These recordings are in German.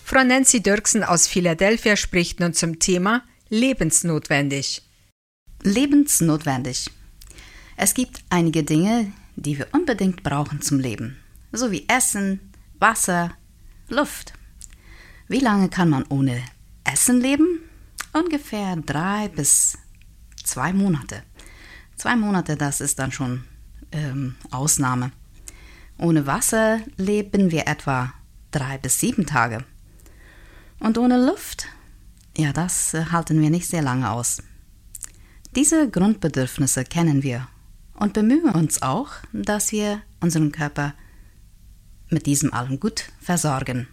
Frau Nancy Dirksen aus Philadelphia spricht nun zum Thema lebensnotwendig. Lebensnotwendig. Es gibt einige Dinge, die wir unbedingt brauchen zum Leben, so wie Essen, Wasser, Luft. Wie lange kann man ohne Essen leben? Ungefähr 3 bis 2 Monate. 2 Monate, das ist dann schon Ausnahme. Ohne Wasser leben wir etwa 3 bis 7 Tage. Und ohne Luft, ja, das halten wir nicht sehr lange aus. Diese Grundbedürfnisse kennen wir und bemühen uns auch, dass wir unseren Körper mit diesem allem gut versorgen.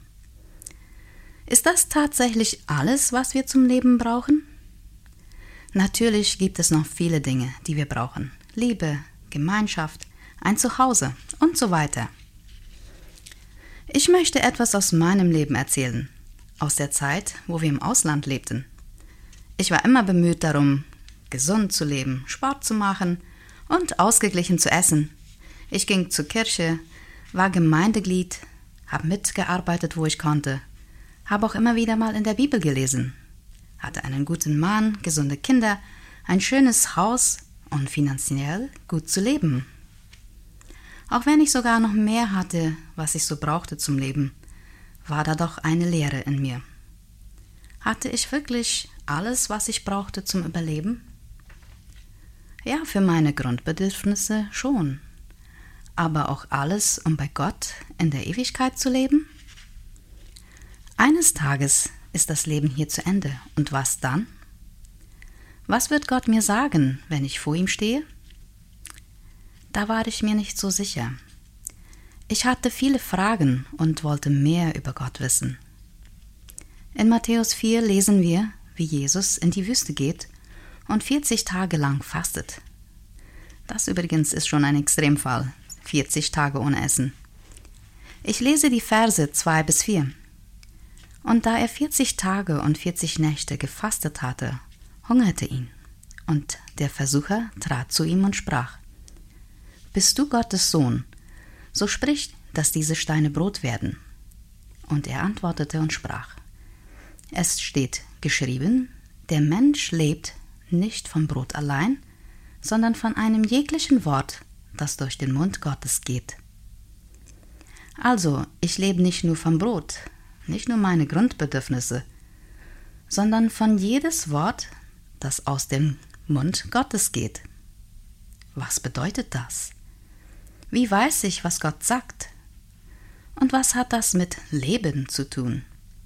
Ist das tatsächlich alles, was wir zum Leben brauchen? Natürlich gibt es noch viele Dinge, die wir brauchen. Liebe, Gemeinschaft, ein Zuhause und so weiter. Ich möchte etwas aus meinem Leben erzählen, aus der Zeit, wo wir im Ausland lebten. Ich war immer bemüht darum, gesund zu leben, Sport zu machen und ausgeglichen zu essen. Ich ging zur Kirche, war Gemeindeglied, habe mitgearbeitet, wo ich konnte, habe auch immer wieder mal in der Bibel gelesen, hatte einen guten Mann, gesunde Kinder, ein schönes Haus und finanziell gut zu leben. Auch wenn ich sogar noch mehr hatte, was ich so brauchte zum Leben, war da doch eine Leere in mir. Hatte ich wirklich alles, was ich brauchte zum Überleben? Ja, für meine Grundbedürfnisse schon. Aber auch alles, um bei Gott in der Ewigkeit zu leben? Eines Tages ist das Leben hier zu Ende. Und was dann? Was wird Gott mir sagen, wenn ich vor ihm stehe? Da war ich mir nicht so sicher. Ich hatte viele Fragen und wollte mehr über Gott wissen. In Matthäus 4 lesen wir, wie Jesus in die Wüste geht und 40 Tage lang fastet. Das übrigens ist schon ein Extremfall, 40 Tage ohne Essen. Ich lese die Verse 2 bis 4. Und da er 40 Tage und 40 Nächte gefastet hatte, hungerte ihn. Und der Versucher trat zu ihm und sprach: Bist du Gottes Sohn, so sprich, dass diese Steine Brot werden. Und er antwortete und sprach: Es steht geschrieben, der Mensch lebt nicht vom Brot allein, sondern von einem jeglichen Wort, das durch den Mund Gottes geht. Also, ich lebe nicht nur vom Brot, nicht nur meine Grundbedürfnisse, sondern von jedes Wort, das aus dem Mund Gottes geht. Was bedeutet das? Wie weiß ich, was Gott sagt? Und was hat das mit Leben zu tun?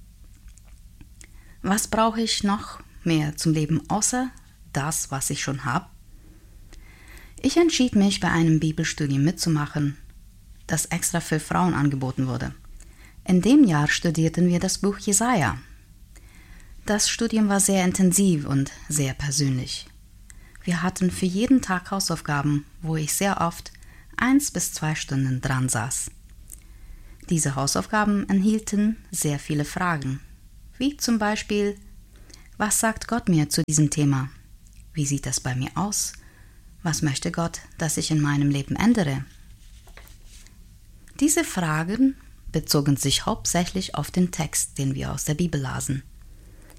Was brauche ich noch mehr zum Leben außer das, was ich schon habe? Ich entschied mich, bei einem Bibelstudium mitzumachen, das extra für Frauen angeboten wurde. In dem Jahr studierten wir das Buch Jesaja. Das Studium war sehr intensiv und sehr persönlich. Wir hatten für jeden Tag Hausaufgaben, wo ich sehr oft 1 bis 2 Stunden dran saß. Diese Hausaufgaben enthielten sehr viele Fragen, wie zum Beispiel: Was sagt Gott mir zu diesem Thema? Wie sieht das bei mir aus? Was möchte Gott, dass ich in meinem Leben ändere? Diese Fragen bezogen sich hauptsächlich auf den Text, den wir aus der Bibel lasen.